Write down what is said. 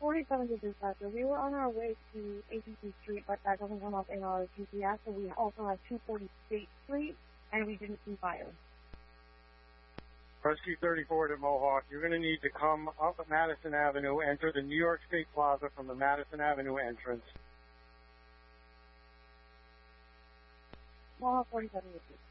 47 to dispatcher. We were on our way to ATC Street, but that doesn't come up in our GPS, so we also have 240 State Street, and we didn't see fire. Rescue 34 to Mohawk, you're going to need to come up at Madison Avenue, enter the New York State Plaza from the Madison Avenue entrance. Mohawk 47 to